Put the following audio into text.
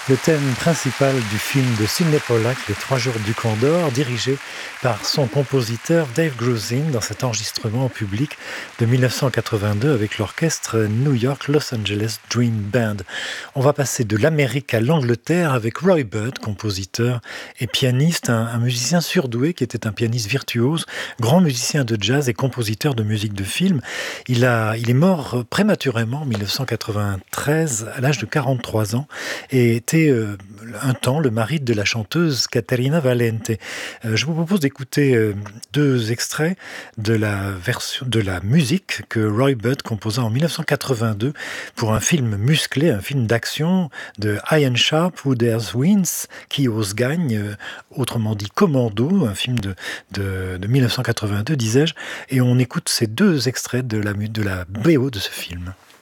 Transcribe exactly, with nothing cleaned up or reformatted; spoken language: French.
Le thème principal du film de Sydney Pollack, Les Trois Jours du Condor, dirigé par son compositeur Dave Grusin dans cet enregistrement en public de mille neuf cent quatre-vingt-deux avec l'orchestre New York Los Angeles Dream Band. On va passer de l'Amérique à l'Angleterre avec Roy Budd, compositeur et pianiste, un, un musicien surdoué qui était un pianiste virtuose, grand musicien de jazz et compositeur de musique de film. Il, a, il est mort prématurément en mille neuf cent quatre-vingt-treize à l'âge de quarante-trois ans et était euh, un temps le mari de la chanteuse Caterina Valente. Euh, je vous propose d'écouter euh, deux extraits de la version de la musique que Roy Budd composa en mille neuf cent quatre-vingt-deux pour un film musclé, un film d'action de Ian Sharp, Who Dares Wins, qui ose gagne, euh, autrement dit Commando, un film de, de, de mille neuf cent quatre-vingt-deux, disais-je, et on écoute ces deux extraits de la, de la B O de ce film.